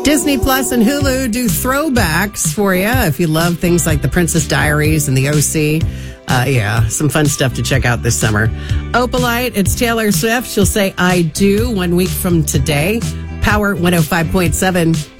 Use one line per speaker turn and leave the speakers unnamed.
Disney Plus and Hulu do throwbacks for you if you love things like The Princess Diaries and The OC. Yeah, some fun stuff to check out this summer. Opalite, it's Taylor Swift. She'll say I do 1 week from today. Power 105.7.